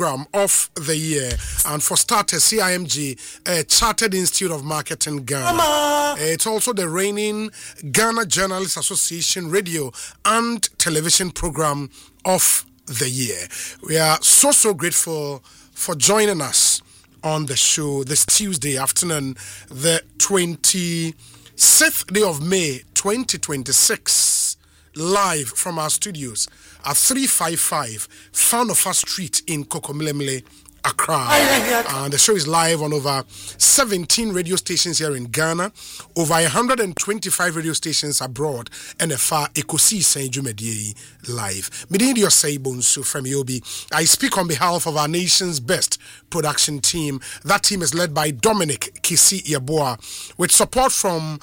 program of the year. And for starters, CIMG, Chartered Institute of Marketing Ghana. It's also the reigning Ghana Journalists Association radio and television program of the year. We are so grateful for joining us on the show this Tuesday afternoon, the 26th day of May 2026, live from our studios at 355 Faunofa Street in Kokomilemile, Accra. And the show is live on over 17 radio stations here in Ghana, over 125 radio stations abroad, and a far Ekosi Saint Jumedie live. Mididio Saibonsu from Yobi. I speak on behalf of our nation's best production team. That team is led by Dominic Kisi Yaboa, with support from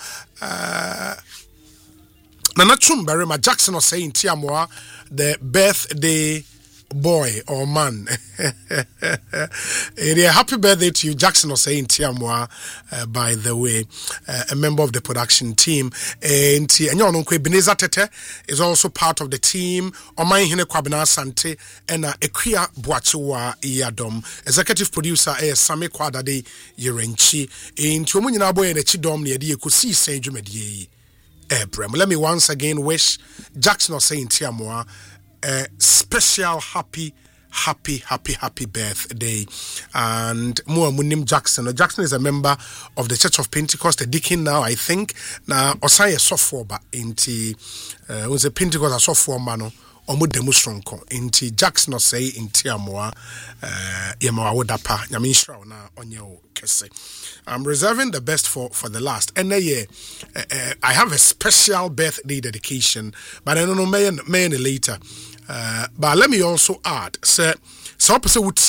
Nanachum Barima Jackson or saying Tiamoa, the birthday boy or man. Happy birthday to you, Jackson Osei Tiamwa, by the way, a member of the production team. And Beneza Tete is also part of the team. Omai Hine Kwabena Sante and Ekia Boachiwa Iyadom. Executive producer is Sami Kwadade Yerenchi. In Tumunina Boy and Chidom near the Ekusi Saint Jumedie. Let me once again wish Jackson Osei Tiamwa a special happy birthday. And Mua Munim Jackson. Jackson is a member of the Church of Pentecost, a deacon now, I think. Now, Osai software, but inti was a Pentecost a software mano. Omudemustronko inti Jackson Osei inti Amoa Yamawa Wodapa Yamishra na onyo kese. I'm reserving the best for the last. And I have a special birthday dedication, but I don't know may later. But let me also add, sir, there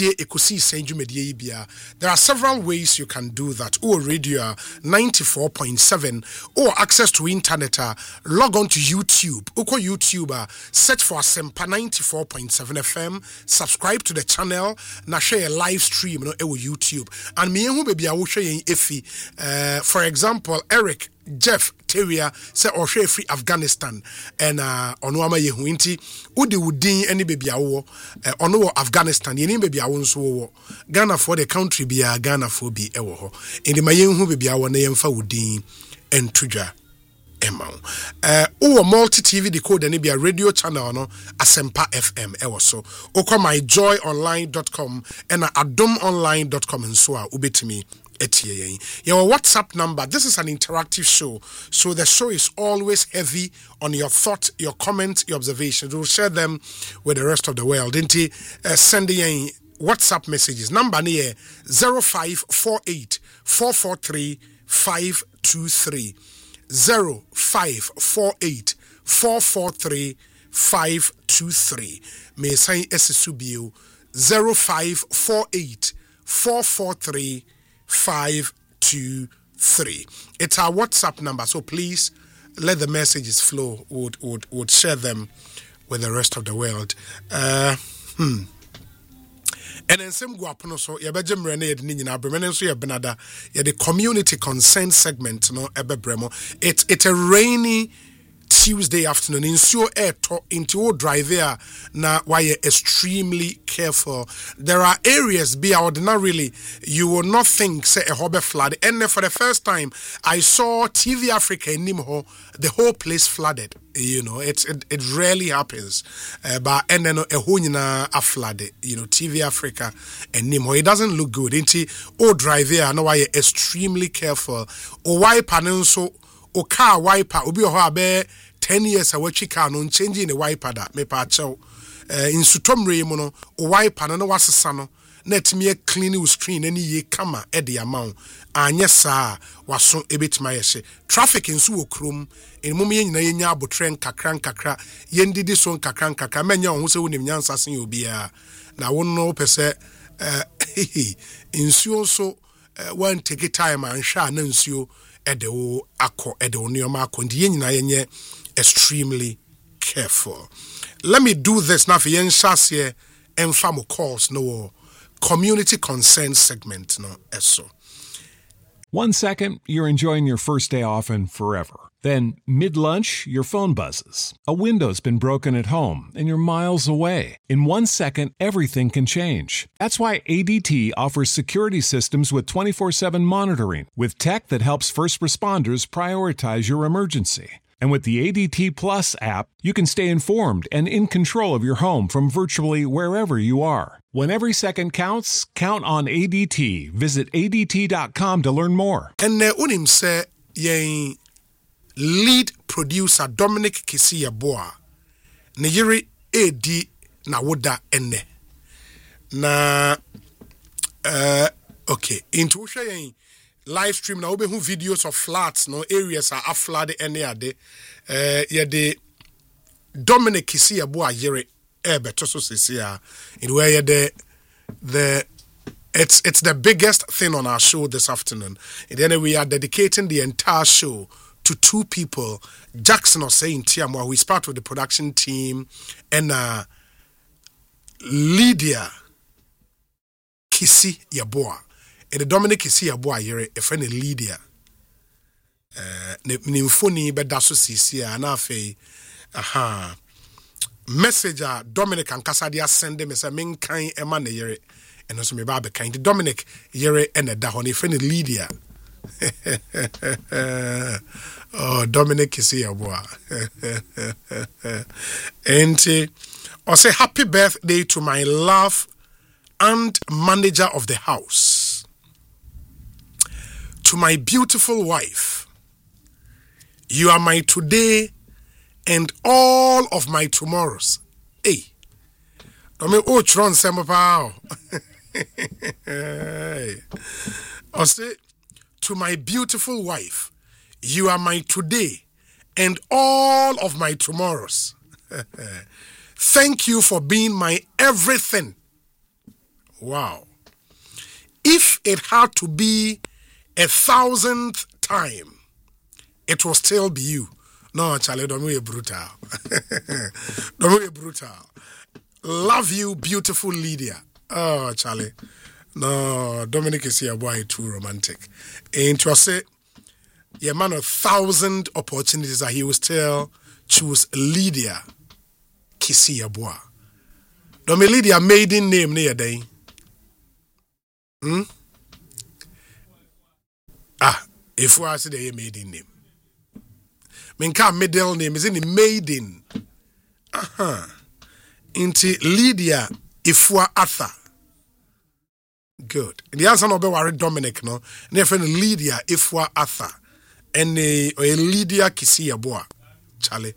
are several ways you can do that. Or radio 94.7 or access to internet. Log on to YouTube. Uko YouTuber, search for Asempa 94.7 FM. Subscribe to the channel. Na share a live stream on YouTube. And me who baby I will share ifi. For example, Eric Jeff Teria say or share free Afghanistan and onwama yehu inti udi wudin any baby awo ono Afghanistan yeni baby awo nso wo Ghana for the country bia Ghana for bi ewo ho indi mayenhu baby awo na yemfa wudin entudwa ema o multi TV decoder ne bia radio channel no Asempa FM ewo so okọ myjoyonline.com and adomonline.com nso a ubetimi your WhatsApp number. This is an interactive show, so the show is always heavy on your thoughts, your comments, your observations. We'll share them with the rest of the world. Send in WhatsApp messages. Number near 0548 443 523 0548 443 523. May say SSUBU 0548 443 523. It's our WhatsApp number, so please let the messages flow. Would share them with the rest of the world. And then some guapono so yabejem rene yedi nyina bremene so yabenada the community consent segment no ebebremo. It's a rainy Tuesday afternoon in so into drive there now why you're extremely careful. There are areas be ordinarily you will not think say a hobby flood, and for the first time I saw TV Africa in Nimho, the whole place flooded. You know, it rarely happens, but and then a whole a flood. You know, TV Africa and Nimho, it doesn't look good. Into drive there now why you're extremely careful. Or why panenso o car wiper obi ho abe 10 years awachi car no changing the wiper that me pa chew in sutomre mu no o wiper no wasesa no net me clean with screen any ye kama e de amount anya saa waso ebetima yehye traffic nso wo krom en mum ye nyina ye nya abotren kakra yendidi so kakra menya ho se wonim nyansa sen obi a na wo no pese nsuo so one take time and sha na nsuo edewo akọ edewo nioma akọ ndi ye nyina ye extremely careful. Let me do this now for yen shase enfamo calls no community consent segment no eso. 1 second, you're enjoying your first day off and forever. Then, mid-lunch, your phone buzzes. A window's been broken at home, and you're miles away. In 1 second, everything can change. That's why ADT offers security systems with 24/7 monitoring, with tech that helps first responders prioritize your emergency. And with the ADT Plus app, you can stay informed and in control of your home from virtually wherever you are. When every second counts, count on ADT. Visit ADT.com to learn more. And unim say yen lead producer Dominic Kisia Boa ne yiri AD na woda enne na okay into yen live stream na obehu videos of flats no areas are flooded any ade ye Dominic Kisia Boa yiri beto so sisia in where the it's the biggest thing on our show this afternoon. And then we are dedicating the entire show to two people, Jackson Osei Ntiamwa, who is part of the production team, and Lydia Kisi Yaboa. And the Dominic Kisi Yaboa here, a friend of Lydia. Nimfoni bedaso sisi anafe messenger Dominic and Casadia send them as a main kind eman yere and also me babe kind Dominic yere and a dahoni friend of Lydia. Oh, Dominic is here, boy. And I say happy birthday to my love and manager of the house, to my beautiful wife. You are my today and all of my tomorrows. Hey, I mean, oh, Tron Semapao. I say to my beautiful wife. You are my today and all of my tomorrows. Thank you for being my everything. Wow. If it had to be 1,000th time, it will still be you. No, Charlie, don't be brutal. Don't be brutal. Love you, beautiful Lydia. Oh, Charlie. No, Dominic is here, boy, too romantic. And to say, yeah, man, 1,000 opportunities that he will still choose Lydia Kisi Yaboa. Don't be Lydia maiden name near day. If I say the maiden name. Minka middle name is in the maiden. Into Lydia Ifwa Arthur. Good. The answer no be worry Dominic no. Ne friend Lydia Ifwa Arthur. And Lydia Kisi Yaboa. Charlie.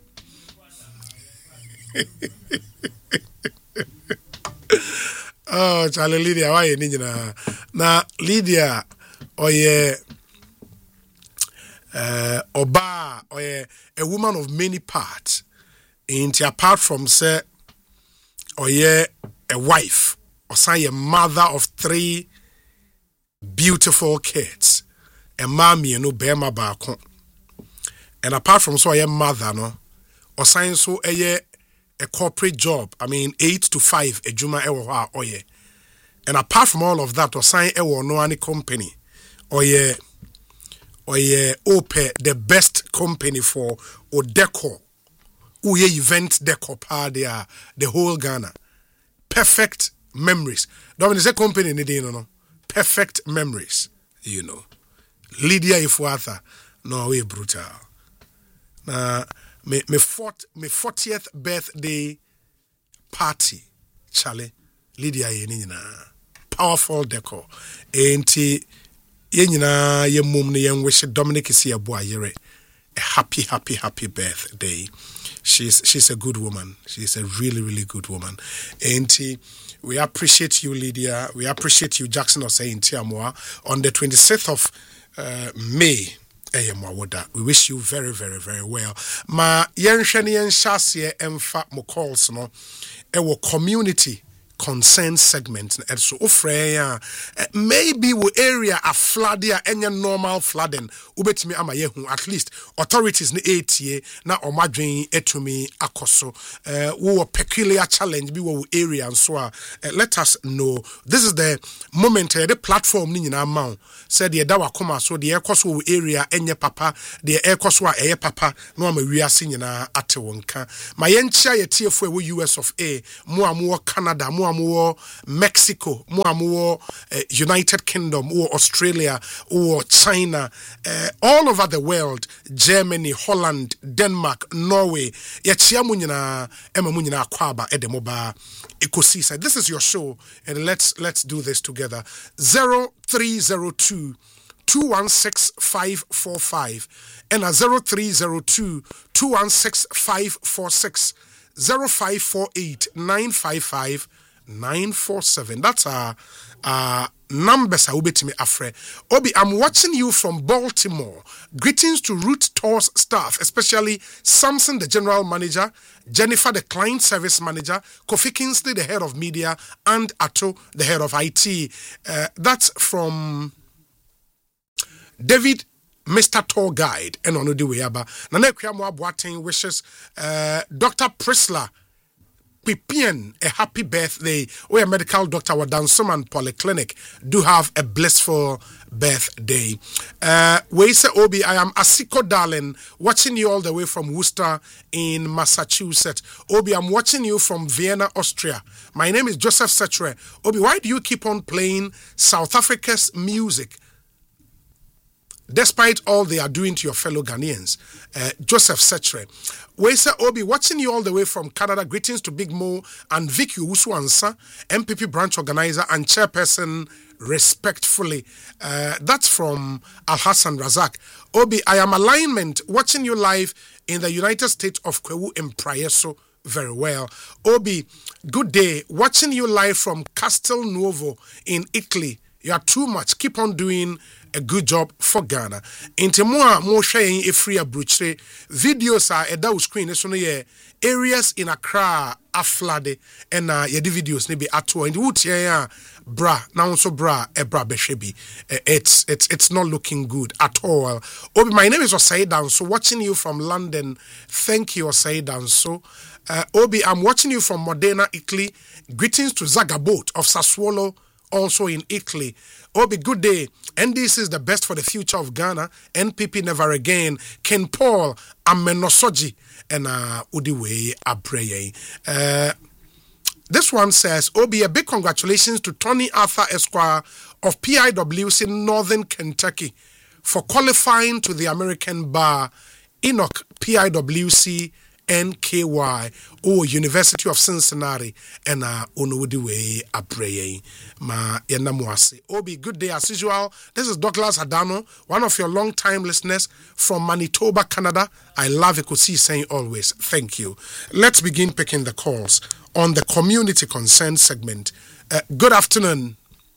Oh, Charlie Lydia, why you need na Lydia oye Oba oye a woman of many parts. And apart from say oye a wife, or say a mother of 3 beautiful kids. A mommy no bema baako. And apart from so a mother no, or sign so a corporate job. I mean 8 to 5 a juma ewa oye. And apart from all of that, or sign ewa no any company, oye ope the best company for or decor. Uye event decor pa there the whole Ghana. Perfect memories. Don't say company ni no. Perfect memories, you know. Lydia Ifwatha, no way brutal. My 40th birthday party, Charlie. Lydia yenina powerful decor. Enti yenina ye mum ne yen wish Dominic is here boy yere a happy birthday. She's a good woman. She's a really good woman. Enti we appreciate you, Lydia. We appreciate you, Jackson Osei Ntiamwa, on the 26th of May. We wish you very well. Ma yenhwene yenhyase emfa mo calls no. Ewo community concern segment. And so, maybe we area a flood ya any normal flooding. Ubetimi ama yehu at least authorities ni ATA na omadwen etumi akoso. We peculiar challenge be wo area and so let us know. This is the moment the platform ni nyina ma said the da wakoma so the ekoso area enye papa the ekoso a eye papa no ma wiase nyina ate wonka ma yenchia ye tiefo we US of A mo amu Canada mo amu Mexico mo amu United Kingdom or Australia or China all over the world, Germany, Holland, Denmark, Norway ye chia mu nyina ema mu nyina akwaba edemoba ekosisa. This is your show and let's do this together. 0302 216 545 and 0302 216 546 0548 955 947. That's our numbers. I will be to me afre. Obi, I'm watching you from Baltimore. Greetings to Root Tours staff, especially Samson, the general manager, Jennifer, the client service manager, Kofi Kingsley, the head of media, and Ato, the head of IT. That's from David, Mr. Tour Guide, and on the way aba. Nanekuyamo Boateng wishes Dr. Prisla Pipian a happy birthday. We a medical doctor at Dansoman Polyclinic do have a blissful birthday. We say Obi, I am Asiko Darling, watching you all the way from Worcester in Massachusetts. Obi, I'm watching you from Vienna, Austria. My name is Joseph Setre. Obi, why do you keep on playing South Africa's music despite all they are doing to your fellow Ghanaians? Joseph Setre. We say Obi, watching you all the way from Canada. Greetings to Big Mo and Vicky Usuansa, MPP branch organizer and chairperson, respectfully. That's from Al Hassan Razak. Obi, I am alignment, watching you live in the United States of Kwewu in Prayeso. Very well. Obi, good day. Watching you live from Castel Nuovo in Italy. You are too much. Keep on doing a good job for Ghana. Into more sharing a free abruchere. Videos are a down screen. So areas in Accra are flooded and the videos maybe at all. And would bra now so bra bra beshebi. It's not looking good at all. Obi, my name is Osai Danso. Watching you from London. Thank you, Osai Danso. Obi, I'm watching you from Modena, Italy. Greetings to Zagabot of Sassuolo, also in Italy. Obi, good day. NDC is the best for the future of Ghana. NPP never again. Ken Paul Amenosoji and Udiwe Abreye. This one says, Obi, a big congratulations to Tony Arthur Esquire of PIWC Northern Kentucky for qualifying to the American Bar. Enoch PIWC NKY University of Cincinnati and Onudiwe Abreye ma yenamuase. Obi, good day as usual. This is Douglas Adano, one of your long-time listeners from Manitoba, Canada. I love Ekosi saying always thank you. Let's begin picking the calls on the community concern segment. Good afternoon.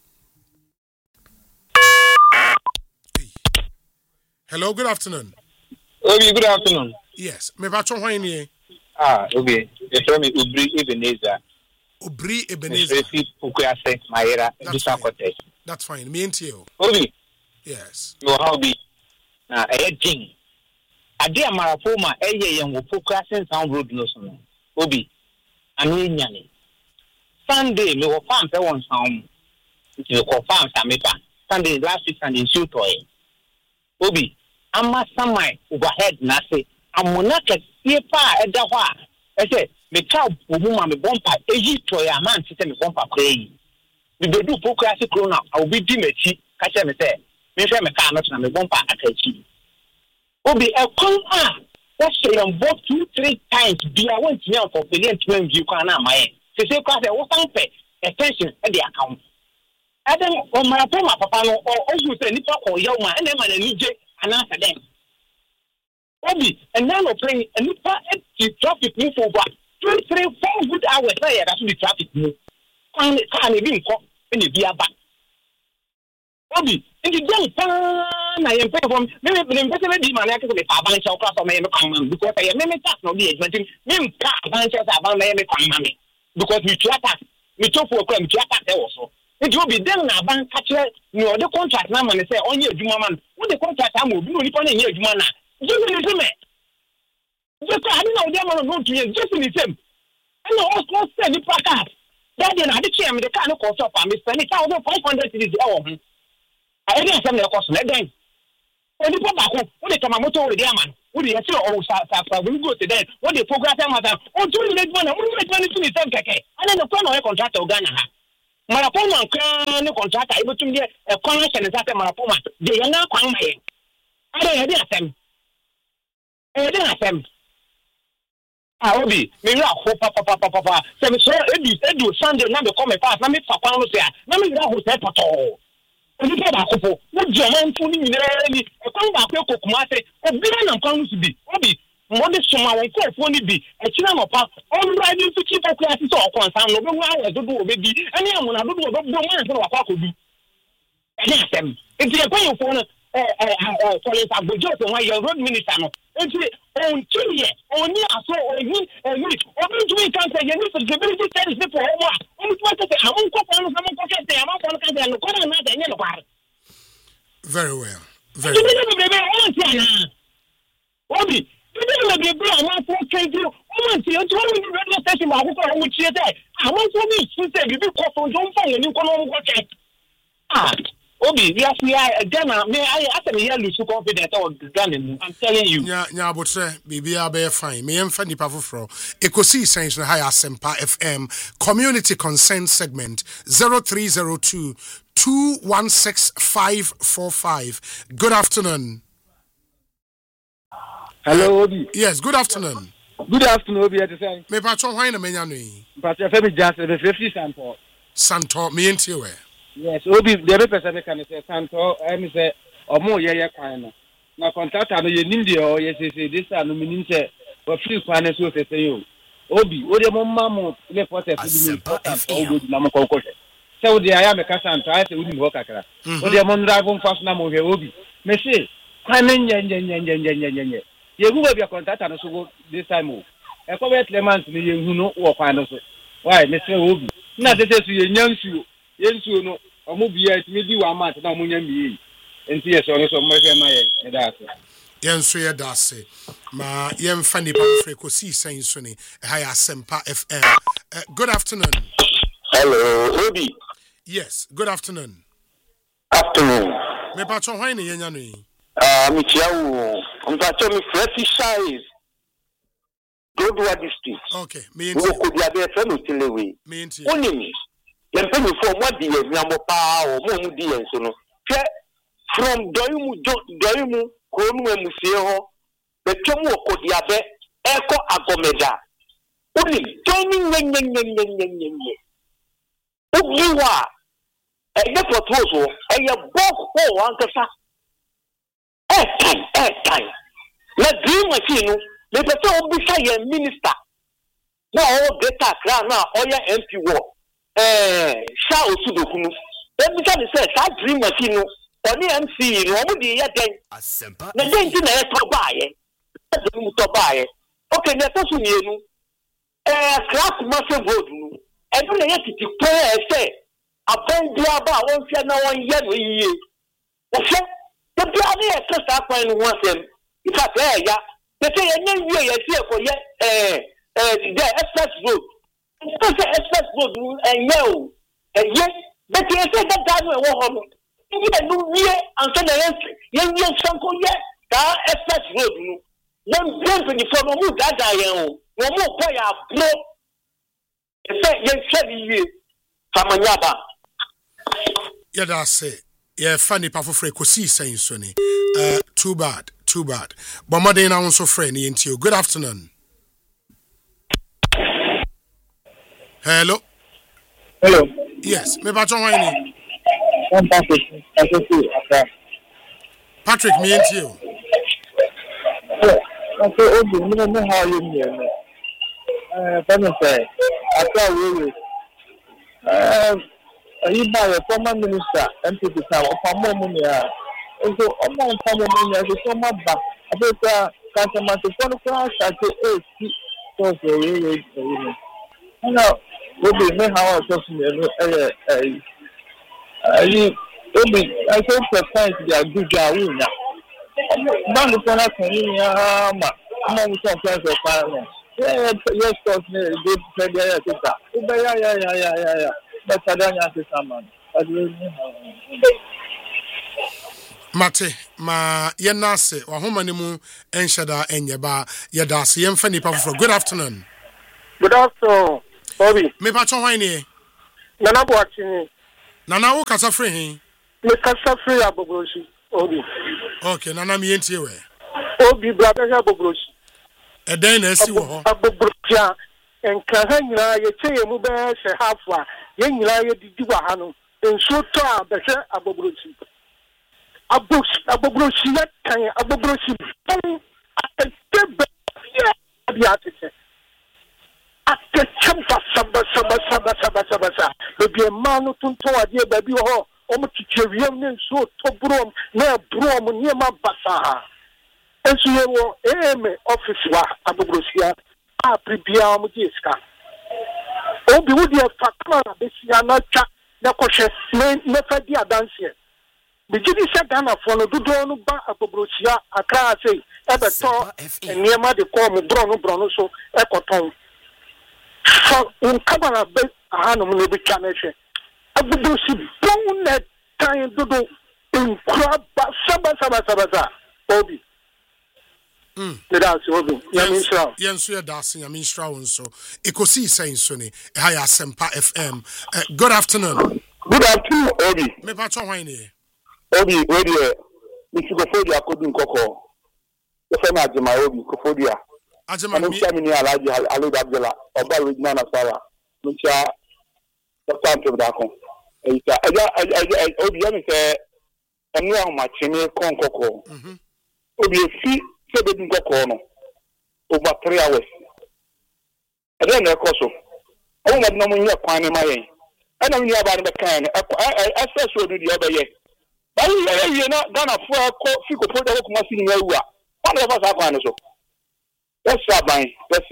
Hello, good afternoon. Obi, good afternoon. Yes, me bacho hwan ni? Okay. You tell me Ubri Ebenezer. Ubri Ebenezer. Ukuyase Mayera Bisakote. That's fine. Me and you. Obi. Yes. No how be. Na ding. Ade amarafoma eye yenwo Ukuyase Sound Road no so. Obi. Ani nyane. Sunday me wo farm pe won sound. It ko farm samepa. Sunday last week and in Sutoy. Obi. Ama samai overhead na say amonaka yepa eda ho a say me ka omuma me bompa eyi toya man say me bompa pray we do Ukuyase corona I will be dimechi ka say me say me hwe me ka no na me bompa akachi Obi e kon that say on both 2-3 times be I want me for billion 12 you can na my say kwa say wo san pe attention e dey account adam o mara papa no o you say nipa ko yaw ma na ma na nije anasa dem Obi and now playing and nipa the traffic move over 2-3-4 good hours there that the traffic move can be ko any be aba Obi in the day na yem pay from me better be man like me ban show class me come because I me tax no be advantage me ka ban show about me come me because we traffic me to for kwam ti aka te wo so nti obi dem na ban ka kire ni o de contract na man say onye adwuma man wo de contract am obi no nipa na nye adwuma na just the same just I know dem no to you just the same and also say ni packet that dey na de chair me de car no cost up am spend 1500 cedis e wo ho I dey say na cost na den oni papa ko wo de kama moto wo de aman wo de yesi o sa we go to then wo de program matter o to ni adwuma na wo ni adwuma ni to ni sem keke ana na ko na contract o Ghana ha Marapoma kan ne contract ai betum de e kwan hye ne sase Marapoma de ye na kwan maye ade ye de asem obi me ra ho papa se me so edu Sunday na be come pass na me fa kwan no se a na me ra ho se poto obi pe ba ko po wo joma nfu ni nyina ni e kwan ba ko kokuma se obi na kwan no su bi obi mo de soma won ko fo ni bi e kina mo pa on right into keep up class so okon sam no be wa ya dodo obebi ani amuna dodo obebi mo na se wa kwa kodu e na sem e ti e kwa yo fo no police agbojo so wa your road minister no e ti on tiye oni aso oni obi tumi kan say you need to security service people o wa on tumi say amon ko fa no sam ko ke say amon ko ka say no ko na na nye no kwa very well obi People may be a man for trade. Woman, you told me the radio station about who would see that. I want to be, she said, you call for John Fang and you can all watch it. Obi, yes, we are again. May I ask me here, so confident or gun? I'm telling you. Yeah, but baby, I'll be fine. Me and Fanny Pafufro, Ecosi Saints, Higher Sempa FM, Community Consent Segment 0302 216 545. Good afternoon. Hello, Obi. Yes, good afternoon. Good afternoon, Obi. Me patron why na menya no yi. Patron Femi Johnson, the 50 Santo. Santo, me enti we. Yes, Obi, the other person can say Santo, I say omo ye kwan no. Na contractor no ye nim de o ye say this no menim say we free kwan so say yo. Obi, o de mo mamu le force fi bi o do na mo ko say o de aya me ka Santo, I say we nim ho kakra. O de mo drive fast na mo he Obi. Me say kwan nye. You go be a contractor no so go this time o. E ko be Clement ni ye hu no wo kwan no so. Why me say Obi. Na dey say so ye nyansuo no omo bia ti me di wa mat na omo nya mi. Enti ye so no so mo fe ma ye da so. Yenso ye da se. Ma yem fani pa freko si sen so ni Higher Sempa FM. Good afternoon. Hello, Obi. Yes, good afternoon. Afternoon. Me patron why na yenya no yi. Michiawu. I'm talking me fresh size. Global district. Okay, me enti. Wo ko dia be fe no telewe. Me enti. Onimi. Yem pe mi fo mo di ye nyamo pa o mo mu di ye so no. Hwe from doyimu ko nu emusie ho. Be twem wo ko dia be e ko agomeda. Onimi, toni nye. Obiwa. E ye propose e ye bok ho ankasa. Time. Na dream machine, the person will be say minister. Now all data crown now all your MP war. Sha Osudokunu. Then because say that dream machine only MC no mo di ya den. Na den ti na e to baaye. Mu to baaye. Okay, na to su mienu. Class massive road nu. E do na ye titi pe say abon bia ba won fia na won ye no yiye. O fe the bloody extra point once in fact, yeah. They say, and then you see for the express road. Express road, and no, and yes, but you say that time we walk home. You can do here and send the young Sanko yet, that express road. One brand for no more that I am, no more boy, I blow. It's a young 7 years from Manaba. Yeah, that's it. Yeah, funny pa for ko si saying so ni. Too bad. But mother na so friend into you. Good afternoon. Hello. Yes, me patron why ni? Patrick me into you. Okay, Obi, me no how you here. Say, after we by a former minister, MPP, or more money. So, among former money, so much back. I think customer to phone class at 8 so now, Obi me how so you Obi I say percent they are good job win. Man the corner can ma am we some friends of parents. Yes course me good said yeah sister. Yeah. But I don't have to someone. Mate ma yenase wahoma ne mu enhyeda enyeba yedase yemfa nipa for good afternoon. Good afternoon, Bobby. Me pa cho hwan ne? Nana Boachini. Nana wo kasa free hin? Me kasa free Abogroshi. Obi. Okay, nana me yentie we. Obi brother Abogroshi. Eden na esi wo ho. Abogroshi enka ha nyina ye cheye mu be hye halfa. Ye nyina ye didi wa ha no. Enso to a be hye Abogroshi. Abogroshi ya kan Abogroshi. Atebe ya bi atete. Atechamba saba. Bebi manu tunto ade baby ho. Omo chichewiem ne nso to brom na brom ne ma basa. Enso ye wo office wa Abogrosia a pribia omo diska. Obi wudi e fakma na besia na twa na kohwe ne fadi adanse. Bigidi se Ghana fo no dodo no ba Abogrosia aka sei ebeto eniema de ko mo bro no so ekoton. So unkabana be ahano mo be twa na hwe. Abogrosi bon na tan dodo nkraba saba Obi. That's Obi. Yamisra. Yenso ya dase Yamisra wonso. Ekosi sen so ni ha ya Sempa FM. Good afternoon. Good afternoon, Obi. Me pa cho hwan ne? Obi, where Mr. Kofodia couldn't coco. The friend at my Obi, Kofodia. Ajema I'm coming here, Ali Abdullah, or by with Nana Sarah, which are the time to the con. Obi, let me say, and now my chimney con coco. Obi, see, so they didn't go corner over 3 hours. And then they're coso. Oh, my no one here, Quine, my I don't know about the kind. I said so the other year. But you know, Ghana for Fico put the Kumasi in Yawa. One of us are going to. Let's start by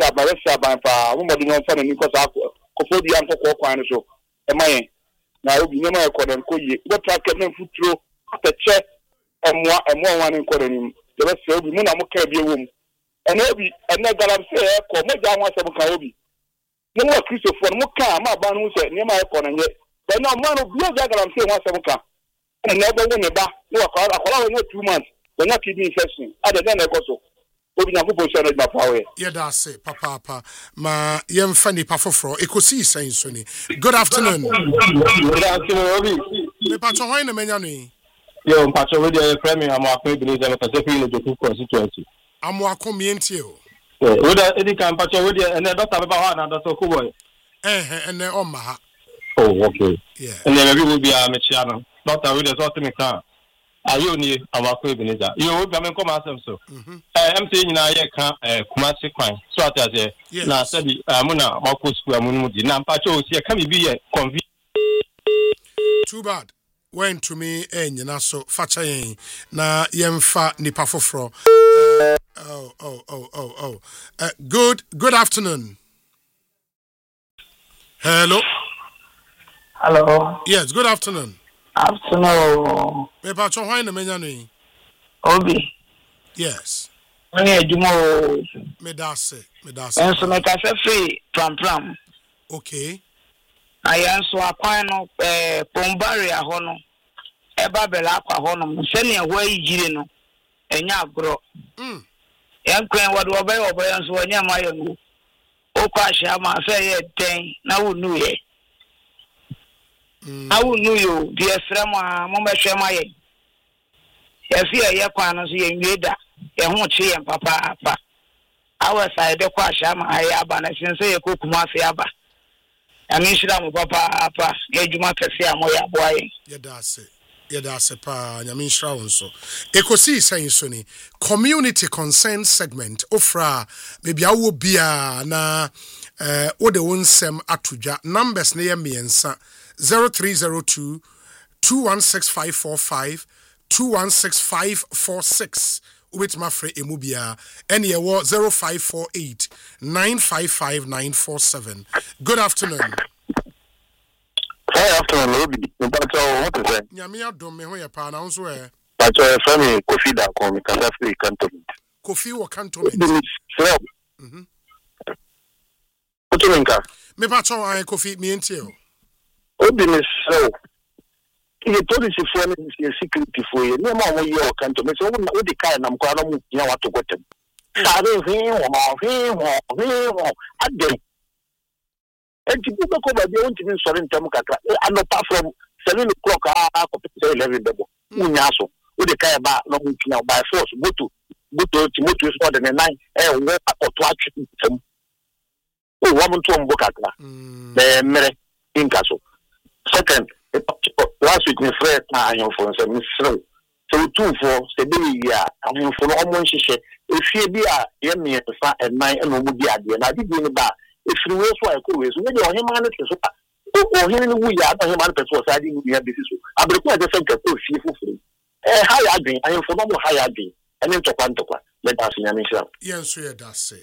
woman did not find a new cause of the uncle Quine show. Am I? Now, you know, I call them Koyi. What I can put through the check and more one in calling him. The rest of the moon, I'm okay, be a woman. And Obi, and that I'm saying, call my down once I'm Kaobi. No more Christopher, no car, my ban who said, near my corner yet. But now, man of blood, I'm saying once I'm car. And never win a bar. No, I call 2 months. They're not keeping infection. Other than a coso. Obi na fupo share my power. Yeah, that's it, papa. Ma yemfa nipa foforo. Ekosi sen so ni. Good afternoon. Good afternoon, Obi. Me pa cho hwan na menya no. Yo, Pacho, we dey frame am akwa Ebenezer me kase fi no joku constituency. Amo akwa mientie o. We dey edi kan Pacho we dey and Dr. Baba ha na Dr. Kuboy. And o ma ha. Oh, okay. Yeah. And then we will be a mechia no. Dr. we dey so me kan. Ayo ni awakọ Ebenezer. Yo we am come asem so. Am say nyina ye kan Kumasi kwan. So atase na sabi amuna makọ school amunu di. Na Pacho si e kan bi ye convince. Too bad. Went to me nyina so facha yen na yemfa nipa foforo. Oh. Good afternoon. Hello. Yes, good afternoon. Afternoon. Me pa cho hwan na menya no. Obi. Yes. Oni edumo. Me dase. Enso me kase free pram. Okay. Ayanso akwan no Pombari aho no. Eba bela akwa ho no. Se ne ho ayigire no. Enya agro. Yankwen wadu obey nso anya mayengu. Okwa ahia ma fe ye den na wonu ye. Awu nu yo di efrem a mo behwe maye. Efi ye kwan no so ye nweda. Ye ho che ye papa. Awa side kwa ahia ma aye aba na sinse ye kokuma afi aba. Ami shira mo papa ye juma kese a mo ya boaye. Ye dase pa nyame shira wonso. Ekosi sen so ni community concern segment ofra bebia wo bia na wo de wonsem atodwa numbers ne ye miensa 0302 216545 216546 with my friend Emubia and ye 0548 955947. Good afternoon. Hey, after Nairobi, but what is it? Nyamia dom me ho ye pa na nso e. But from me, Kofi da come because I cantonment. Kofi wo cantonment. Mhm. What do you mean? Me pa cho an Kofi me entie o. Obi me so. The policy for me is security for you. No more you cantonment. So what the kind am kwa na mu nya wato gotem. Sare ho ade. And people go by the own team sorry in Tamukaka. And apart from 7 o'clock, I could 11 double. Unyaso, with the Kaya bar, no by force, go to Timothy more than a 9 and work or to actually some woman to Mbokaka. The Mere in Castle. Second, last week, my friend, I am for some slow. So 2 for Sebelia, I mean for almost if she be a yummy at 9 and no be at the end. I did in the bar. If you will, so I could raise when you're him on it. Or him, we are him on the person. I didn't have this. I require the center to see for free. High agree. I am for no high agree. And then to Pantoka. Let us in Michelle. Yes, we does say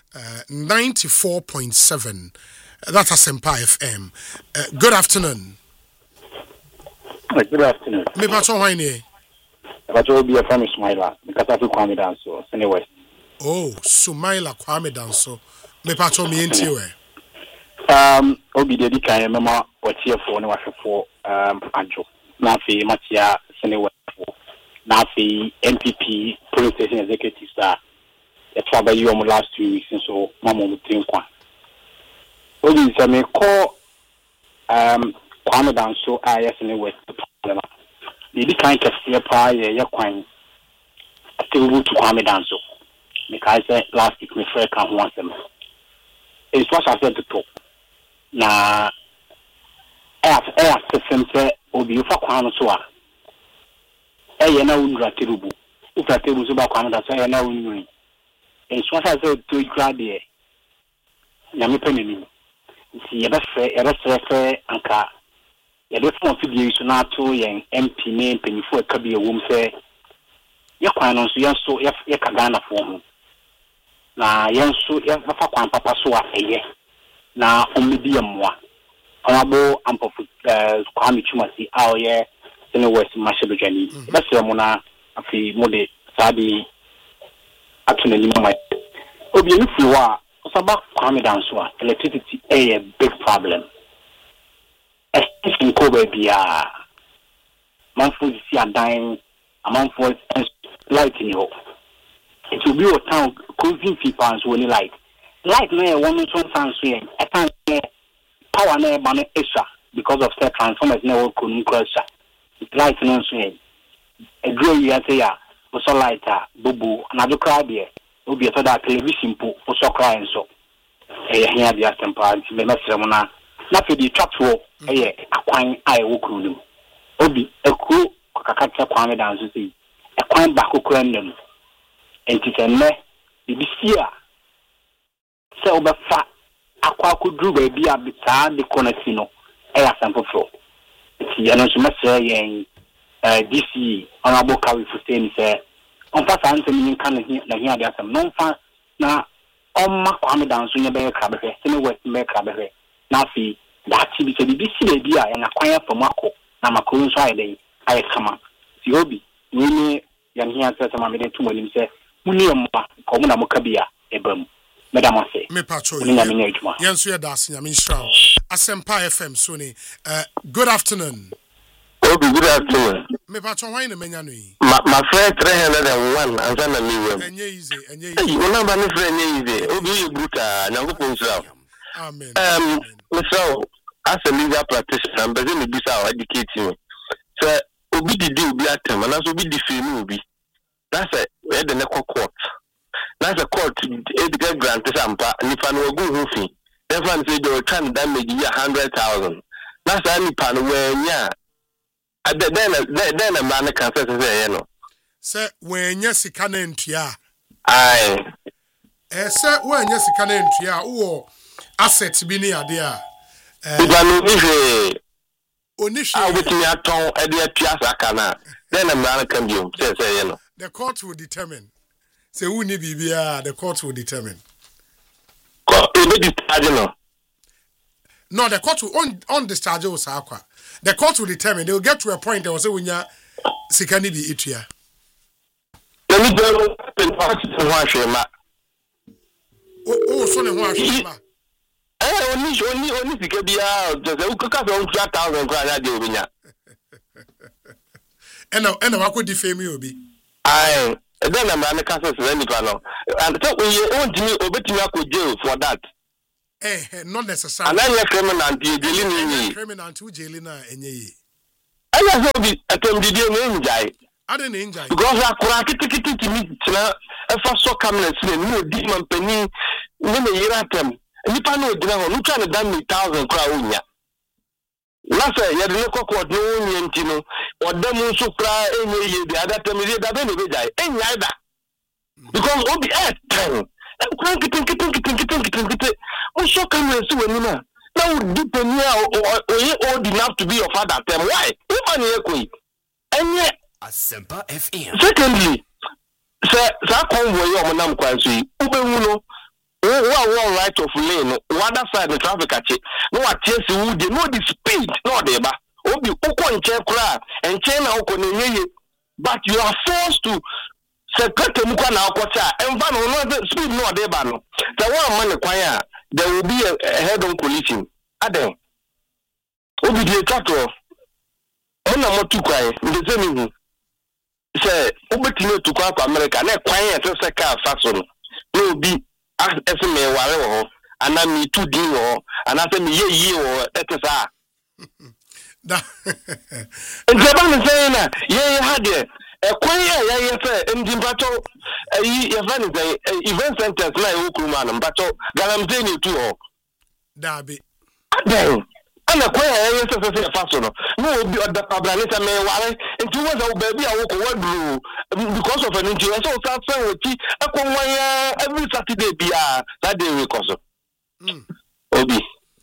94.7. That's a Sempa FM. Good afternoon. Good afternoon. Me pacho wine. But will be a famous Sumaila because I feel Kwame Danso. Anyway. Oh, Sumaila Kwame Danso. Me pacho me entiwe. Obi dedi kan mema watie fo ne wahwefo anjo. Na fi matia senewe fo. Na fi MPP police station executive star. It was by you last 2 weeks so mama mo tin kwa. Obi se me call Kwame Danso ayes ne west problem. Dedi kan kase pa ye kwan. Atibu to Kwame Danso. Because last week me friend kan ho asem. It's what I said to talk. Na system say obi ufa kwano so a na unra terubu ufa terubu so ba kwano da so na unri it's what I said to grade e na me penini si ye ba fe anka ye be fon fi bi so na to yen MP ne penifo aka bi ewom se ye kwano so ye so ye ka Ghana fo ho na yen so ye fa kwan papa so a eye na omedi amwa Honorable Ampofu Kwame Chumasi aoye in West Mashebejani. That's the mona afi mode sabi atuna ni mama. Obi ni fiwa osaba Kwame Danso electricity a big problem. Especially in Kobe bia manfo si adan amanfo light in ho. It will be a town closing people and so light. Light na one so fan so yen. Power na eba no extra because of set transformers na work on crusher. Light no so yen. Edro you say ya, so light bobo na do cry there. Obi to that television po so cry so. Here be asempa me mesre mo na fe di trap wo akwan ai wo kru nim. Obi eku kakaka Kwame Danso sei. Akwan ba kokura nim. Enti se ne bi sia se obefa akwa kudru ba bi abita de konasi no asampofo ti ya no so mesre yen DC honorable Kawi Fusteni say on pass answer me kan na here dey asam no fa na on ma Kwame Danso nya be kra be se ne west be kra be na fi that bi se bi si bi a na kwan fa mako na makoro so ayi dey ayi kama ti obi ni yan here say sama me dey tumanim say muni amwa ko mu na mo kabia ebam Madam say me patrol Yansu ya das nyame shraw Asempa FM so ni good afternoon. Obi good afternoon. Me patrol why na menya no yi my friend 301 anza na miwem enye easy hey una ba me friend enye easy obi you bruta nyankopon shraw amen so as a legal practitioner I'm busy me bisa educate me so obi didi obi atem na so obi defame obi that's a where the court. That's a court. It get granted sampa. If I know go hufi, then fan say they will try to damage 100,000. That's any pan where yeah. Then a man can say you know. Say when yes can entua. Aye. Say when yes can entua. Oh, assets be near there. If I know Onishi. I will tell Tom at the Piazza Cana. Then a man can do. Say you know. The court will determine. Say who need BBR, the court will determine. No, the court will on discharge us. The court will determine. They will get to a point. They will say when you sikani bi itua. Let me go and pass to Washima. Oh, so ne Washima. Only Sikabia, the Ukaka on 3,000 grand. And I could defame you be. Aye, then I'm an account to any panel. And so we own me over to jail for that. Not necessarily. And then you're criminal and you're dealing with criminal to jailina and ye. I have attempted the name, I didn't enjoy because I could to me. A first so come and say, no demon penny, when a year at them. And you know, you trying to damn me 1,000 crowns. Last year, you had no court, no Yentino, or them also cry any year, the other time, that anyway, ain't neither. Because all the earth time, and cranky, so come and see when you know. Now, deep in here, or you old enough to be your father, tell why? Even here, and yet, a simple FM. Secondly, sir, convoy of Manam Quancy, Uberuno. One right of lane, one side the traffic at it. No, I tell you, they know the speed, no, deba. Obi, Oko and Chekra, and China Okone, but you are forced to secret Mukana Okota, and van on the speed, no, deba. The one man acquire, there will be a head on collision. Adam Obi, the tato. Ona Motukai, the same. Say, Obi to come to America, and a quiet as a car fason. No be. Esme ware and I me 2 D and I say me ye or etesa. And Japan saying ye had a quiet in Jimbato event centers like Ukuman but Galamzeni too. Darby. And a quiet fason. No, the Pablaneta may ware and 2 years old baby I walk away because of an injury. So every Saturday be that day we cause. Obi.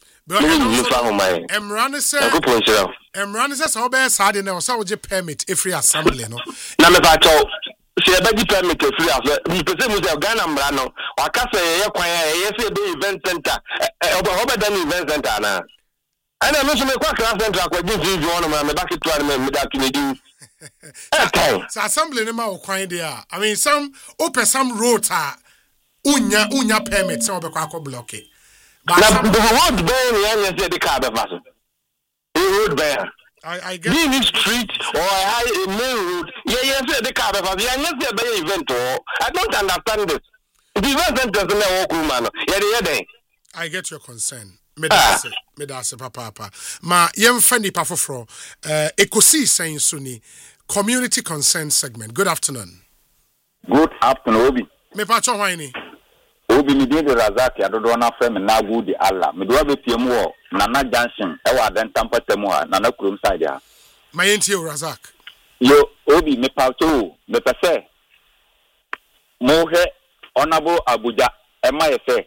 Emran says how best hard in our Saudi permit a free assembly. No, Namato. See a baby permit a free assembly. We present with Ghana Brano or Casa, yes, a event center. Over than event center now. And I mentioned a class center. I just use one of my back to without me do. Okay. So assembly no ma kwan there. I mean some open some roads are unya permit so be kwa block it. But the road ban you say the car be pass. The road ban. I get in street or a main road. Yeah, say the car be pass. Yeah, say be event or I don't understand this. The event center no walk man. Yeah. I get your concern. Medase papa. Ma yemfa nipa foforo ekosi sen suni community concern segment. Good afternoon. Good afternoon, Obi. Me pa cho hwan ni? Obi mi dey Razak adodo na frame na good di Allah. Me do abetiem wo Nana Junction e wa den tampatemu a Nana Kurom side a. Ma yentie Razak. Yo Obi me pa to me pese. Mo he Honorable Abuja e ma yefe.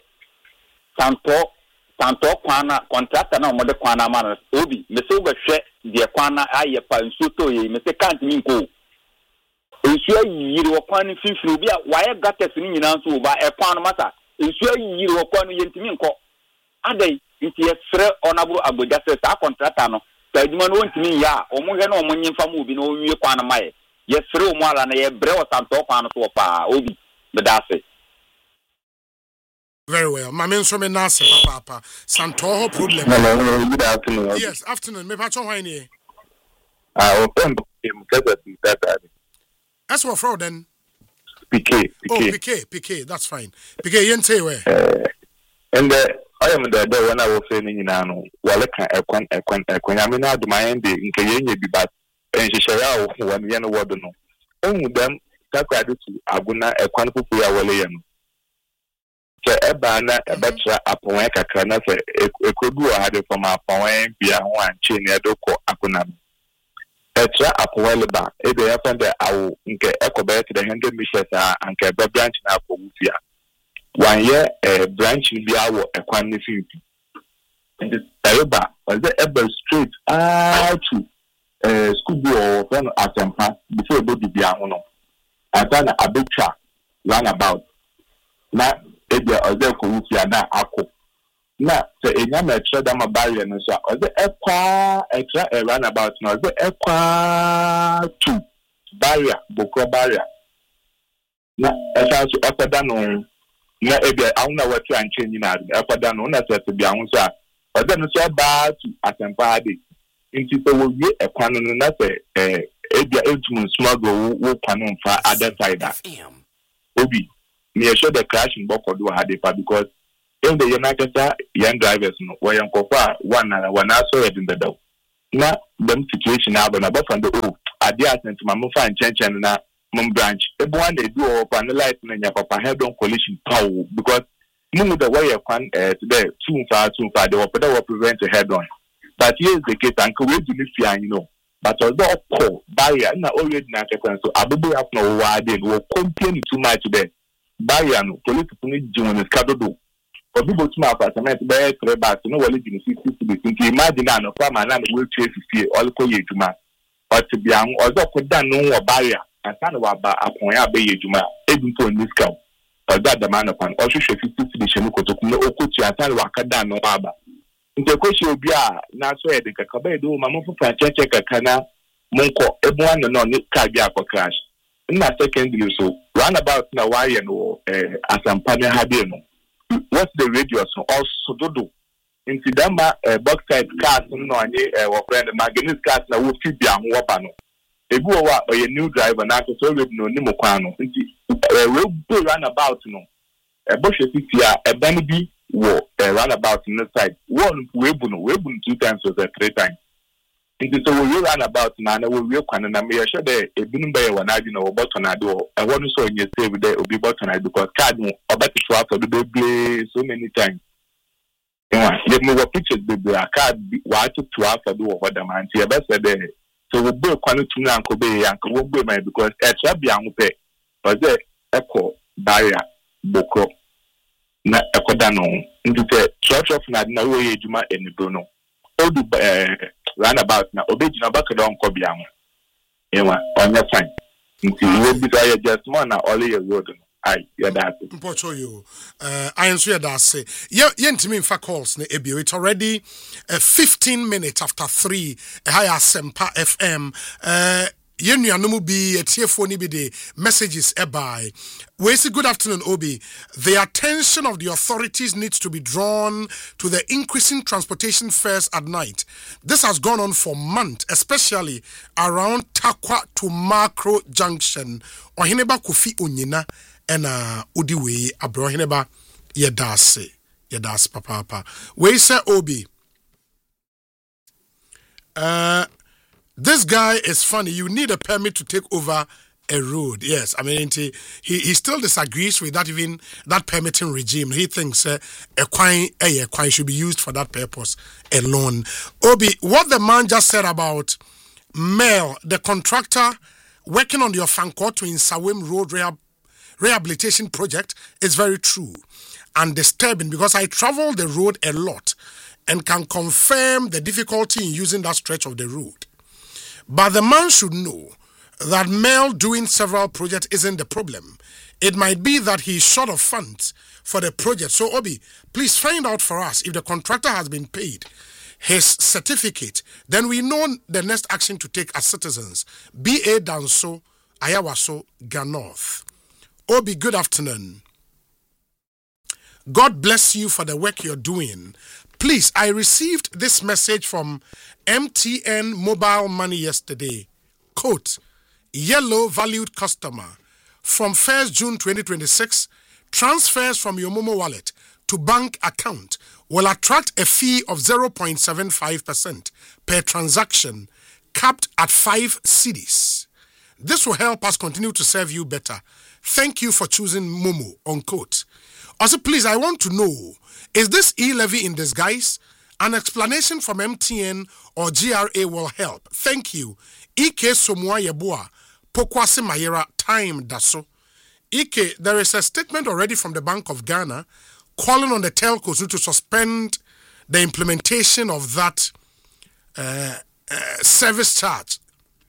Santo kwana contractor na omode kwana man Obi me se obehwe de kwana aye pa nsuto ye me se can't mean ko nsu ayiri wo kwana finfiri obi a waye gates ni nyina nso oba e kwana mata nsu ayiri wo kwana yentimi nko adai nti yefre onabro Abuja se sa contractor no tajuma no ntimi ya omuhwe na omunyimfa mu obi na owie kwana maye yefre omu ala na ye bre wo santo kwana so pa Obi bedase. Very well. My men so me nase papa. Santoho problem. No, good afternoon. Yes, afternoon. Me pacho hwan ni? Open him that. That's what fraud then. PK. Oh, PK. That's fine. PK yente we. And I am the when I was saying in ano. Wale kan ekwan. I mean, I do my end. Nke yenye bi bat. Enshishaya o one yen word no. Emu dem takwa do to aguna ekwan pupu ya wale yen. So ebana ebetra apon kakra na se ekodu o hade from apon bia ho anche ne edoko akuna etra apon ba e dey happen there awo nke ekobe to the 100 meters anke be branch na akowufia 1 year branch bi awo ekwan ne fifi and eba was the eba straight to school or friend atempa before go bia ho no atana abetwa run about na ebia oze ko wufia na akọ na se enya ma extra da ma barrier no so o de ekwa extra roundabout no o de ekwa to barrier bokro barrier na esa so ekwa no na ebe awuna watu anche nyina ekwa no na se bi ahun so a o de no so ba to asempa ade nti so wo wie ekwa no na se ebia etumu smuggle wo kwano mfa other side obi me show the crash in bokodo hade pa because in the United young drivers no where young kofa one also in the down na them situation now but from the adia sent my mfa and na mum branch everyone they do up and light na nya papa head on collision power because mumu the way kwan today too far they will prevent a head on but here is the case and we do this you know but although call barrier na already na kekwan so abubu have no wide will complain too much there barrier no police puni jiwon skado obi go to my apartment by 3 bags no wale di 50 to be imagine na no farm na we chase fie all ko yejuma but bi an ozo ko dan no barrier and kind wa ba apon ya be yejuma edun to niska o da da man kwan o hwehwe 50 to be shenu kotokum no okuti atare wa ka dan no aba nte ko shi obi a na so e de kaka ba do ma mo fufa cheche kaka na monko ebu an no ni ka bi akọ crash na secondary so run about na wire no asampa ne habe no what's the radius also dodo into dama bauxite cars no anye our friend manganese cars na wo fi bia ho oba no ebu wa oye new driver na so we no ni mo kwan no nti we go run about no bo hwe titi a ban bi wo run about no side one we bu no 2 times or 3 times nti so we run about na we kwan na me sure dey ebinum be wa na adi na wo button ade wo e wonu so onye save dey obi button ade because card no obati to after the be so many times you me pictures be a card wa to after the wo da man ti e be say dey so we be kwan to na anko be yanko wo be man because e try be anwo pe but dey echo barrier bokro na ekoda no nti church of na we ejuma enibro no odu roundabout na obejina bakado onko bia mo ewa onya fine nti we bi say just more na all your road no ai ya that mpocho you I answer that say ye ntimi infa calls na ebio it already 15 minutes after 3 higher Sempa FM yenu anumu bi etiefo ni bi the messages by we say good afternoon Obi. The attention of the authorities needs to be drawn to the increasing transportation fares at night. This has gone on for months, especially around Takwa to Macro Junction. Ohineba Kofi Onyina and Udiwe Abrohineba Yedase papa. We say Obi. This guy is funny. You need a permit to take over a road. Yes, I mean he still disagrees with that even that permitting regime. He thinks a coin should be used for that purpose alone. Obi, what the man just said about Mel, the contractor working on the Ofanko to Insawim Road rehabilitation project, is very true and disturbing because I travel the road a lot and can confirm the difficulty in using that stretch of the road. But the man should know that Mel doing several projects isn't the problem. It might be that he's short of funds for the project. So, Obi, please find out for us if the contractor has been paid his certificate. Then we know the next action to take as citizens. B.A. Danso, Ayawaso, Ganorth. Obi, good afternoon. God bless you for the work you're doing. Please, I received this message from MTN Mobile Money yesterday. Quote, yellow valued customer. From 1st June 2026, transfers from your Momo wallet to bank account will attract a fee of 0.75% per transaction, capped at 5 cedis. This will help us continue to serve you better. Thank you for choosing Momo, unquote. Also, please, I want to know, is this e-levy in disguise? An explanation from MTN or GRA will help. Thank you. Ike Somwa Yeboa, Pokwase Mayera, Time Daso. Ike, there is a statement already from the Bank of Ghana calling on the telcos to suspend the implementation of that service charge.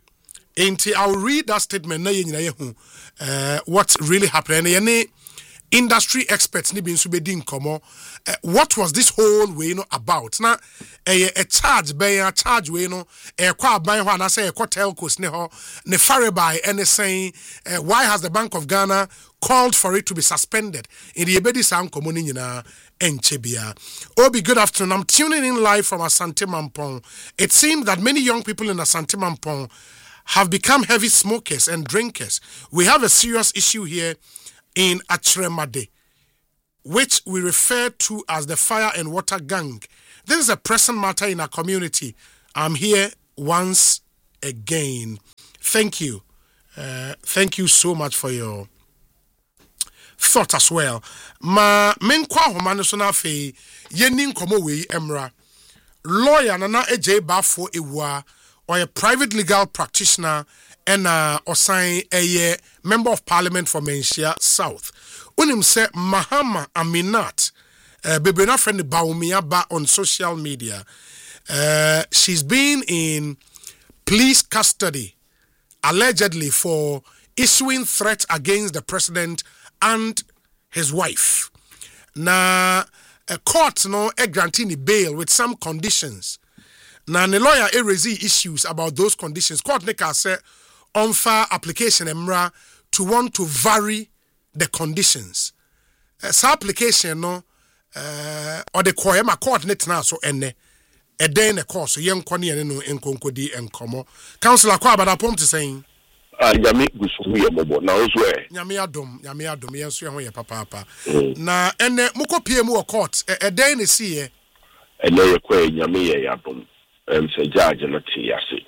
I'll read that statement. What's really happening? industry experts ni bin so be din komo. What was this whole way about? Na a charge by a charge way kwa ban ho na say kwa telcos ne ho ne Faribai and saying why has the Bank of Ghana called for it to be suspended in the ebedi san komo ni nyina enchebia. Obi, good afternoon. I'm tuning in live from Asante Mampong. It seems that many young people in Asante Mampong have become heavy smokers and drinkers. We have a serious issue here in Atremade, which we refer to as the fire and water gang. This is a pressing matter in our community. I'm here once again. Thank you. Thank you so much for your thought as well. Ma menkwa homane so na fe yeni nkomo we emra. Lawyer Nana Eje Bafo Ewa, or a private legal practitioner and osign a member of parliament for Menchia South. Unim se Mahama Aminat, Bebrena friend Baumia Ba on social media. She's been in police custody allegedly for issuing threats against the president and his wife. Na a court granting bail with some conditions. Now, the lawyer raised issues about those conditions. Court neka say unfair application emra to want to vary the conditions. Sa application or the koyema court net na so ene e den the course yen kwani ene no enkonkodi enkomo. Councillor kwa bada pom to saying Nyame gusu ye bobo na ozo e Nyame adom yenso ye ho ye papa na ene mukopie mu court e den ne see e ene ye kwa Nyame ye adom say judge na ti ase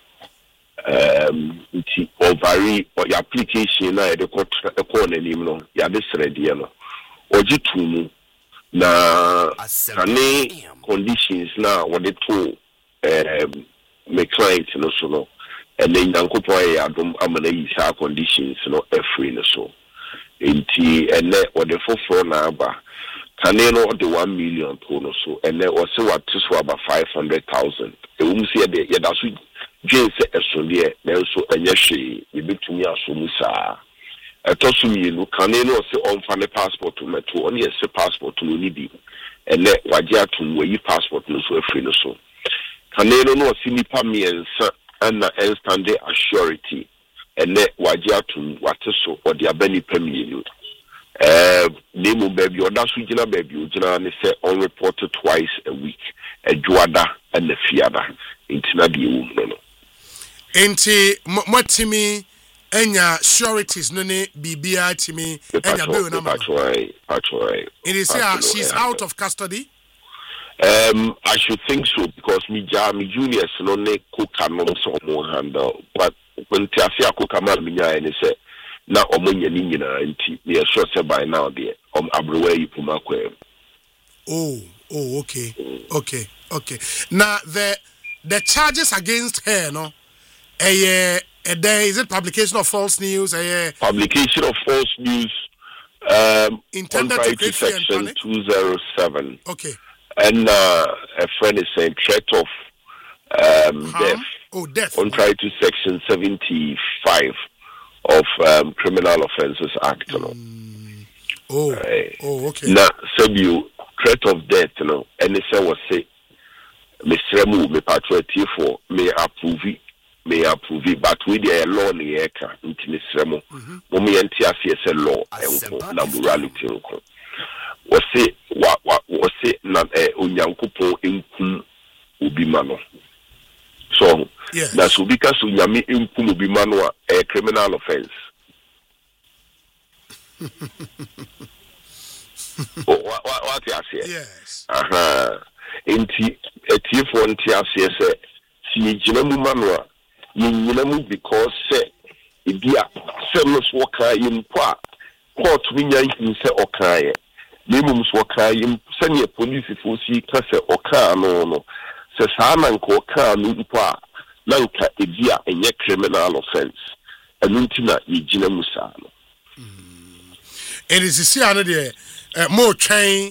nti ovary or your application na e de court e ko na nim no ya de srede no oji tumu na kane conditions na what they to me client no so no and then Yankopo Adom Amana Isa conditions no free no so. Inti and then what the for na ba Canelo the 1 million pono so and then also what to swab 500,000. The see the Yadasu James Esolia, Nelso and Yashi, you bit to me as Musa. A Tosumi, Canelo say on fan the passport to Meto, only a passport to Nidi, and let Wajia to where you passport no so free no so. Canelo no Sinipa me and instant assurity and let Wajia what so or the Abeni Premier. Name baby or that's regional baby, generally say unreported twice a week, a Juada and the Fiada into Nadi no. Enti Motimi enya sureties no ne bibia timi enya be na ma. That's right. It is she's out of custody. I should think so because me juniors no ne cook no so more handle but when tiafia cook man me nya any say na omonya ni nyina nti me sure say by now there abrowe you puma kwem. Okay. Now the charges against her no is it publication of false news? Publication of false news intended to create section 207. Okay. And a friend is saying threat of death. Death. Contrary to section 75 of Criminal Offences Act. Okay. Now, so you threat of death, and the was say, Mr. Remu, me patriotic for may approve it, but with the law in the eka, into Mr. Remu, Momi and TFS law and morality. Was say not a unyankupo inkum ubimano. So that's because unyami inkum ubimano a criminal offense. What you say? Yes. Inti eti for nti say si jinamu manwa yinamu because say ibia semnos waka yimpa court winya yin say okaye. Nemums wakayim send a police for see Cassa or car no. Says Hamanko car no pa Lanka Edia and yet criminal offense. And Nuntina Egina Musano. It is the more chain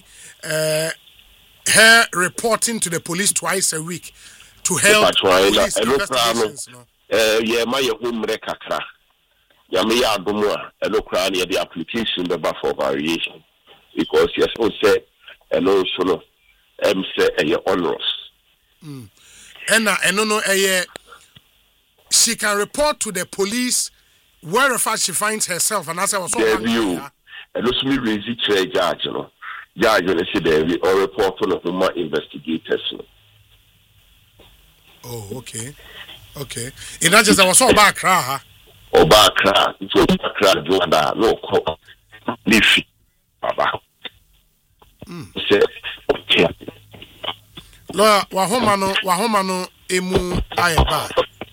her reporting to the police twice a week to help police investigations. Yeah, my home rekakra. Yamia Dumwa, a local the application the buffer variation. because yes, I say and also no, say onerous. And no, she can report to the police wherever she finds herself, and as I was you, and also me raise it to a judge, you know. Judge, when I say there or report on the more investigators. Oh, okay. In that just I was all back, or back, it was back, no call. Leafy, Baba. Okay. Lawyer, Wahomano, Emu, Ayaba.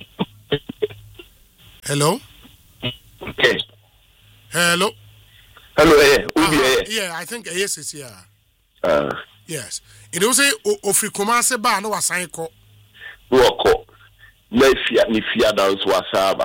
Hello? Okay. Hello? Yeah, I think yes is here. Yes. It was a Ofrikoma Seba no Wasanko. Woko. Nifia dance wasaba.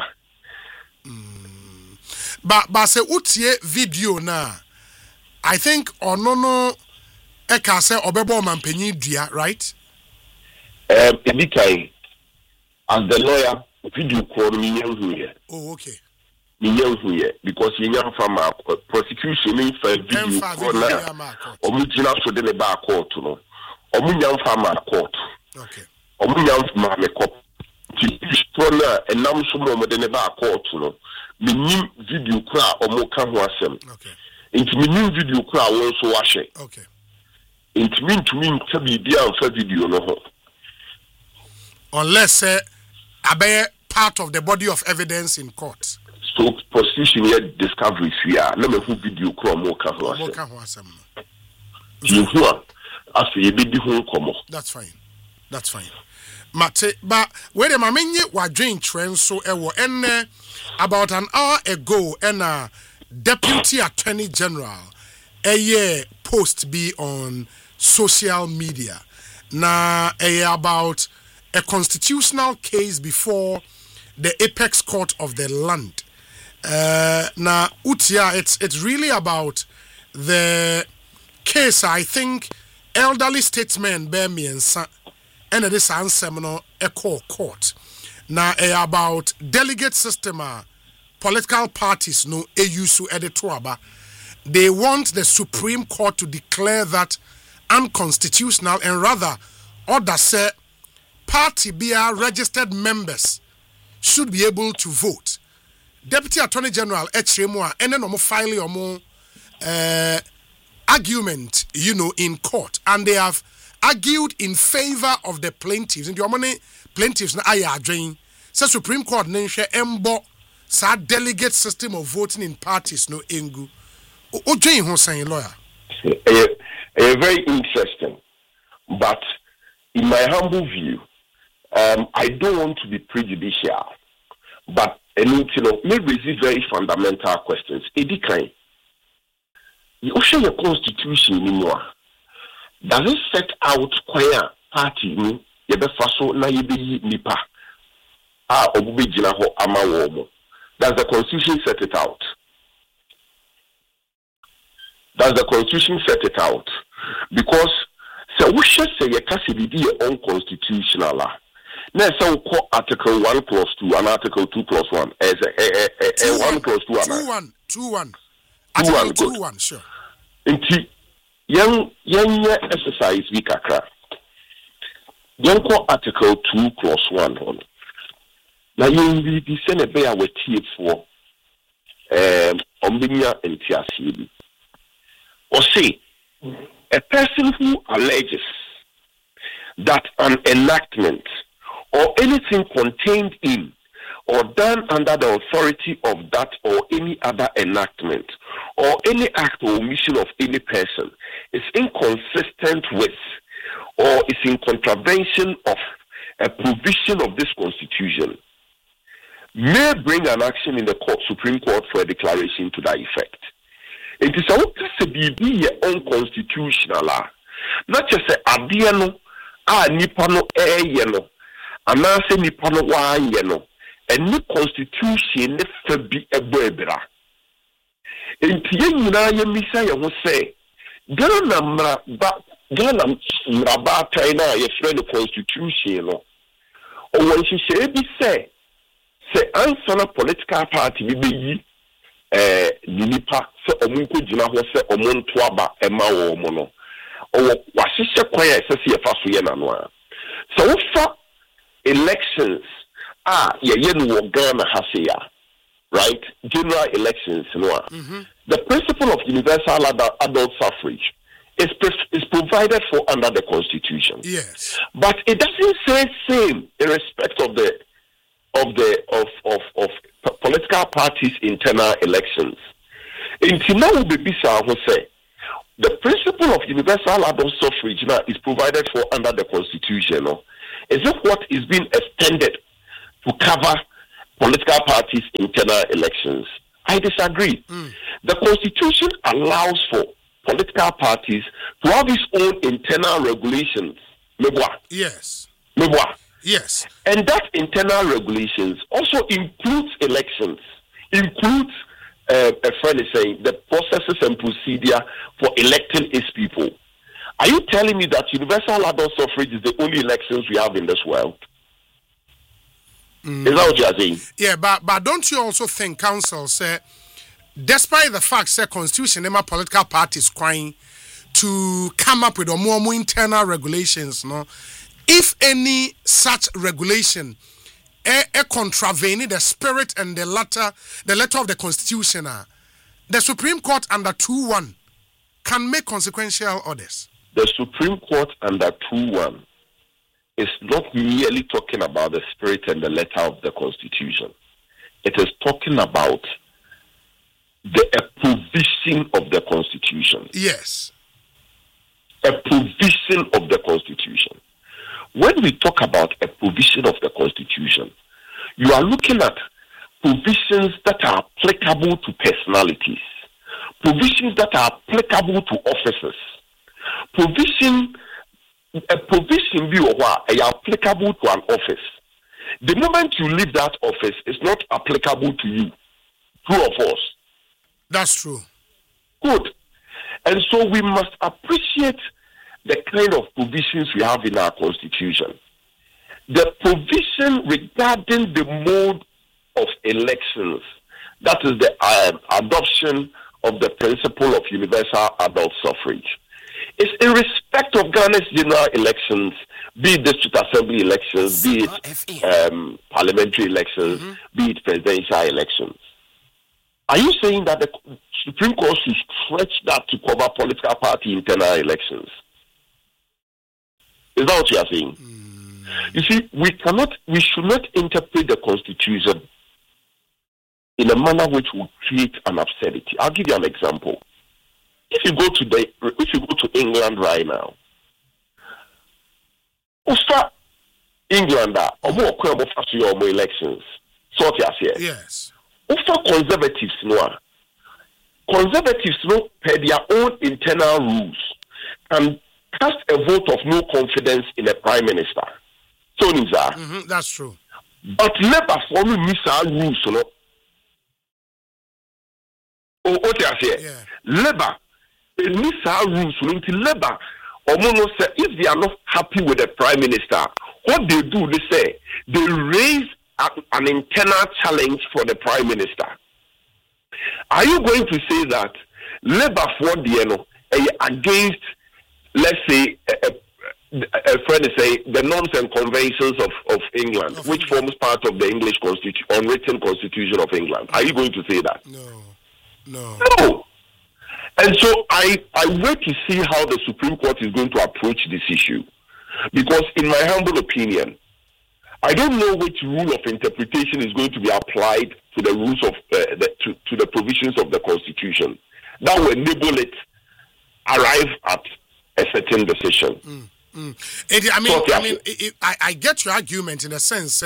But say utie video na. I think no eka se obebo mampenyi dua, right? Edikai as the lawyer video call me here. Oh, okay. Because you young from prosecution in for video omujina so de ba court no omunyam from court okay omunyam from me court na enam so mo de ne ba court no minim video kra omuka ho asem okay minim video kra won so wahye okay ntimi nka bibia amfa video no ho unless abe part of the body of evidence in court. So prosecution here discoveries here. Let me put video call more That's fine. Mate, but where the mamenye wa drain trend so about an hour ago and Deputy Attorney General post be on social media. Na about a constitutional case before the apex court of the land. Now, Utia, it's really about the case. I think elderly statesmen bear me and it is answer a court. Now, about delegate system, political parties no AUSU editoraba. They want the Supreme Court to declare that unconstitutional and rather order say party beer registered members should be able to vote. Deputy Attorney General Echemwa and then file argument, in court, and they have argued in favor of the plaintiffs. And the money plaintiffs na aya drain. So Supreme Court nenshe embo sa delegate system of voting in parties no engu. O drain ho saying lawyer. Very interesting, but in my humble view, I don't want to be prejudicial, but may raise very fundamental questions. Edikai, the ocean your constitution anymore. Does it set out choir party ni yebe faso na yebe nipa? Obube jina ho ama womo. Does the constitution set it out? Because so we should say your casibidi unconstitutional. Now, so call Article 1 + 2 and Article 2 + 1 as a 1 + 2 Article 2 sure. Inti young exercise we kakra. Young call Article 2 + 1 on. Now you will be sent a bear with tea for Ombinia and Tiasibi. Or say a person who alleges that an enactment or anything contained in or done under the authority of that or any other enactment or any act or omission of any person is inconsistent with or is in contravention of a provision of this constitution may bring an action in the Supreme Court for a declaration to that effect. It is a be unconstitutional. Not just a adiano, nipano yeno, and now say nipano wa yeno, and new constitution never be a brebra. In Tiana Messiah will say, Ganam Rabata, a friend of constitution, or when she say, answer a political party, be nipa se omunko gina ho se omonto aba ema wo mo no o wahihye kwan a sese ye fa so ye nano a so wofa elections ye no wo Ghana hasia, right? General elections no. The principle of universal adult suffrage is provided for under the Constitution. Yes. But it doesn't say same in respect of the political parties' internal elections. Until now, the principle of universal adult suffrage now is provided for under the Constitution. No? Is it what is being extended to cover political parties' internal elections? I disagree. The Constitution allows for political parties to have its own internal regulations. Yes. Yes. And that internal regulations also includes elections, includes a friend is saying the processes and procedure for electing its people. Are you telling me that universal adult suffrage is the only elections we have in this world? Is that what you are saying? Yeah, but don't you also think, Council, say, despite the fact that Constitution and political parties trying to come up with more internal regulations, no? If any such regulation contravene the spirit and the letter of the Constitution, the Supreme Court under 2-1 can make consequential orders. The Supreme Court under 2-1 is not merely talking about the spirit and the letter of the Constitution. It is talking about a provision of the Constitution. Yes. A provision of the Constitution. When we talk about a provision of the Constitution, you are looking at provisions that are applicable to personalities, provisions that are applicable to officers, a provision view of what are applicable to an office. The moment you leave that office, it's not applicable to you. True or false? That's true. Good. And so we must appreciate the kind of provisions we have in our Constitution. The provision regarding the mode of elections, that is the adoption of the principle of universal adult suffrage, is in respect of Ghana's general elections, be it district assembly elections, be it parliamentary elections, be it presidential elections. Are you saying that the Supreme Court should stretch that to cover political party internal elections? Is that what you are saying? You see, we should not interpret the Constitution in a manner which will create an absurdity. I'll give you an example. If you go to England right now, England elections. Yes. Conservatives per their own internal rules can cast a vote of no confidence in a prime minister. So that's true. But Labour follow missile rules, no. What I say? Yeah. Labour missile rules until Labour say if they are not happy with the prime minister, what they do, they say they raise an internal challenge for the prime minister. Are you going to say that Labour for the against, let's say, a friend is saying the norms and conventions of England, which forms part of the English constitution, unwritten constitution of England? Are you going to say that? No. And so I wait to see how the Supreme Court is going to approach this issue, because in my humble opinion, I don't know which rule of interpretation is going to be applied to the rules of to the provisions of the Constitution that will enable it arrive at a certain decision. I get your argument in a sense.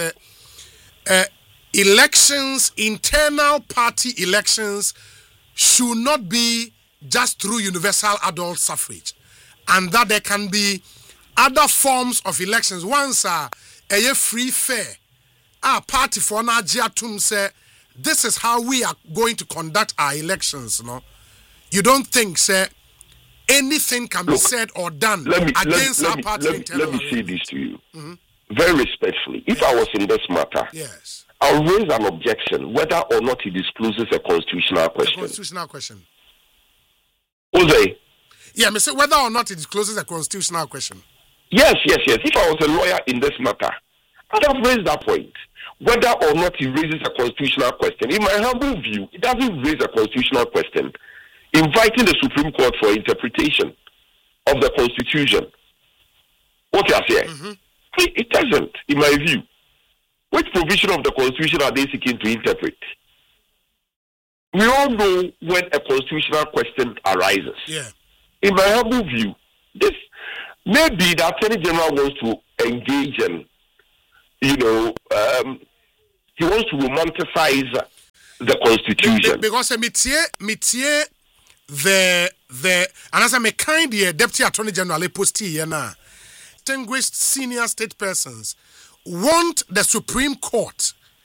Elections, internal party elections, should not be just through universal adult suffrage, and that there can be other forms of elections. Once a free fair, party for Najiatum say this is how we are going to conduct our elections. No, you don't think say anything can be said or done against our party internal. Let me say this to you very respectfully. If I was in this matter, yes, I'll raise an objection whether or not he discloses a constitutional question. A constitutional question. Jose? Yeah, I say whether or not he discloses a constitutional question. Yes. If I was a lawyer in this matter, I'd have raised that point. Whether or not he raises a constitutional question. In my humble view, it doesn't raise a constitutional question. Inviting the Supreme Court for interpretation of the Constitution. What you are saying? Mm-hmm. It doesn't, in my view. Which provision of the Constitution are they seeking to interpret? We all know when a constitutional question arises. Yeah. In my humble view, this maybe the Attorney General wants to engage and, he wants to romanticize the Constitution. Because métier the and as I may kind the Deputy Attorney General posti na distinguished senior state persons want the Supreme Court